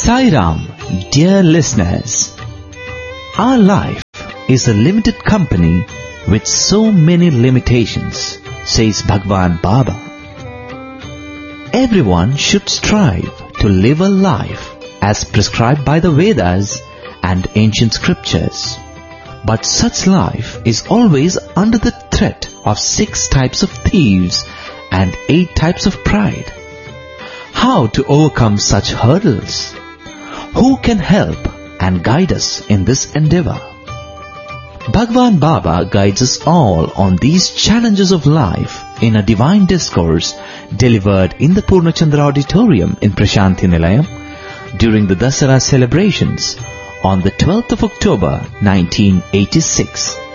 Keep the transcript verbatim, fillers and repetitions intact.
Sai Ram, dear listeners, our life is a limited company with so many limitations, says Bhagwan Baba. Everyone should strive to live a life as prescribed by the Vedas and ancient scriptures. But such life is always under the threat of six types of thieves and eight types of pride. How to overcome such hurdles? Who can help and guide us in this endeavor? Bhagwan Baba guides us all on these challenges of life in a divine discourse delivered in the Purnachandra Auditorium in Prashanthi Nilayam during the Dasara celebrations on the twelfth of October nineteen eighty-six.